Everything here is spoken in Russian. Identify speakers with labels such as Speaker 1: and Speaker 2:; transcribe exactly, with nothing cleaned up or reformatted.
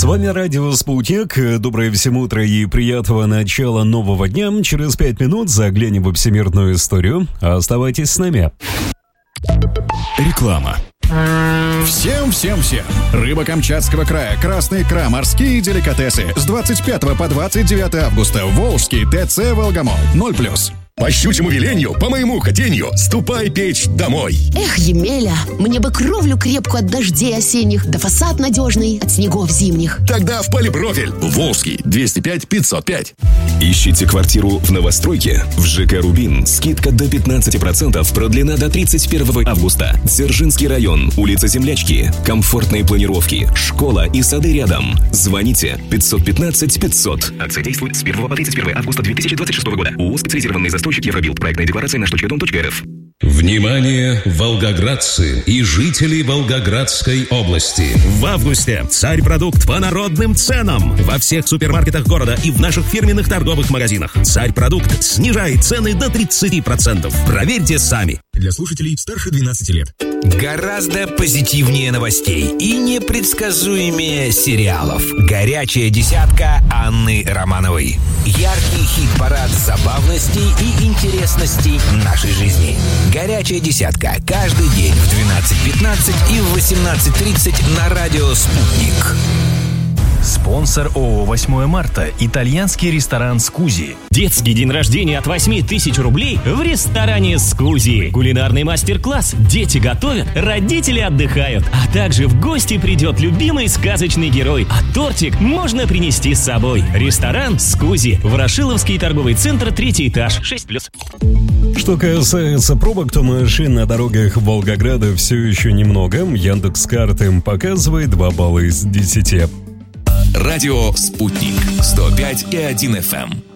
Speaker 1: С вами радио «Спутник». Доброе всем утро и приятного начала нового дня. Через пять минут заглянем в всемирную историю. Оставайтесь с нами.
Speaker 2: Реклама. Всем-всем-всем! Рыба Камчатского края, красная икра, морские деликатесы. С двадцать пятого по двадцать девятое августа. Волжский ТЦ «Волгомол». ноль плюс.
Speaker 3: По щучьему велению, по моему хотению, ступай печь домой.
Speaker 4: Эх, Емеля, мне бы кровлю крепкую от дождей осенних, да фасад надежный от снегов зимних.
Speaker 3: Тогда в полипрофиль. Волжский, двести пять пятьсот пять.
Speaker 5: Ищите квартиру в новостройке? В ЖК «Рубин» скидка до пятнадцати процентов, продлена до тридцать первого августа. Дзержинский район, улица Землячки, комфортные планировки, школа и сады рядом. Звоните пятьсот пятнадцать пятьсот. Акция действует с первого по тридцать первое августа две тысячи двадцать шестого года. ООО «Специализированный застройщик Евробилд». Проектная декларация на штучка дом точка эр эф.
Speaker 6: Внимание, волгоградцы и жители Волгоградской области! В августе «Царь-продукт» по народным ценам во всех супермаркетах города и в наших фирменных торговых магазинах. «Царь-продукт» снижает цены до тридцати процентов. Проверьте сами.
Speaker 7: Для слушателей старше двенадцати лет.
Speaker 8: Гораздо позитивнее новостей и непредсказуемее сериалов. «Горячая десятка» Анны Романовой. Яркий хит-парад забавностей и интересностей нашей жизни. «Горячая десятка» каждый день в двенадцать пятнадцать и в восемнадцать тридцать на радио «Спутник».
Speaker 9: Спонсор ООО «восьмое марта» – итальянский ресторан «Скузи».
Speaker 10: Детский день рождения от восьми тысяч рублей в ресторане «Скузи». Кулинарный мастер-класс. Дети готовят, родители отдыхают. А также в гости придет любимый сказочный герой. А тортик можно принести с собой. Ресторан «Скузи». Ворошиловский торговый центр, третий этаж, шесть плюс.
Speaker 1: Что касается пробок, то машин на дорогах Волгограда все еще немного. Яндекс.Карты показывает два балла из десяти.
Speaker 3: Радио «Спутник». сто пять и один эф эм.